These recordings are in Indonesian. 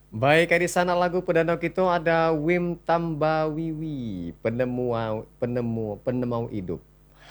Baik, di sana lagu Pedanau itu ada Wim Tambawiwi, penemau hidup.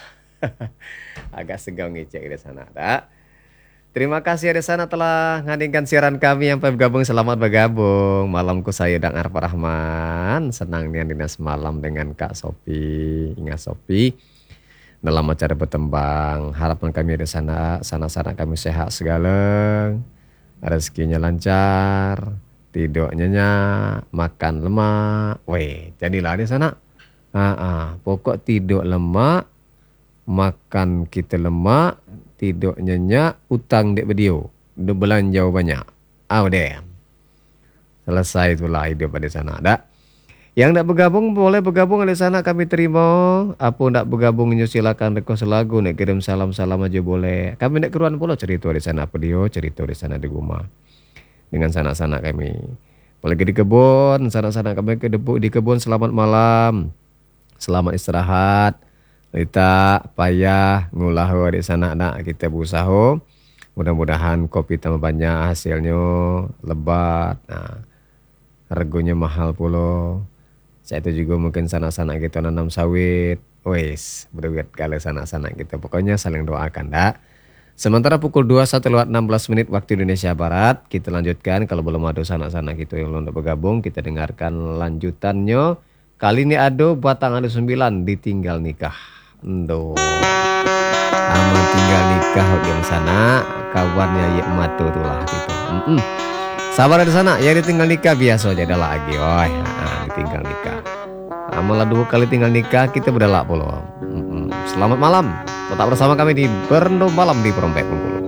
Agak segang ngecek di sana. Ada. Terima kasih di sana telah ngadingkan siaran kami yang bergabung. Selamat bergabung. Malamku saya Dang Arfa Rahman. Senang nih dinas malam dengan Kak Sopi, Ingat Sopi. Dalam acara bertembang. Harapan kami di sana, sana-sana kami sehat segala. Rezekinya lancar, tidur nyenyak, makan lemak. Weh, jadilah di sana. Pokok tidur lemak, makan kita lemak, tidur nyenyak, utang dek berdio, udah belanja banyak. Deh, selesai itulah hidup di sana. Ada. Yang tidak bergabung boleh bergabung di sana kami terima. Apa tidak bergabung silakan request lagu, nak kirim salam-salam aja boleh. Kami tidak keruan pula cerita di sana video, cerita di sana di rumah. Dengan sanak-sanak kami. Apalagi di kebun, sanak-sanak kami di kebun selamat malam. Selamat istirahat. Kita payah ngulah di sana nak kita berusaha. Mudah-mudahan kopi tambah banyak hasilnya lebat. Nah, harganya mahal pula. Saya itu juga mungkin sanak-sanak kita nanam sawit. Wes, berduit kali sanak-sanak kita. Pokoknya saling doakan, dak. Sementara pukul 21:16 waktu Indonesia Barat, kita lanjutkan. Kalau belum ada sanak-sanak kita yang belum bergabung, kita dengarkan lanjutannya. Kali ini ada Batang ada 9 ditinggal nikah. Endo. Aman tinggal nikah yang sana, kawannya Yek Matu tulah gitu. Sabar di sana, ya ditinggal nikah biasa aja dah lagi. Ditinggal nikah. Malah 2 kali tinggal nikah kita berdelak puluh. Selamat malam. Tetap bersama kami di Berndo Malam di Perompek Bengkulu.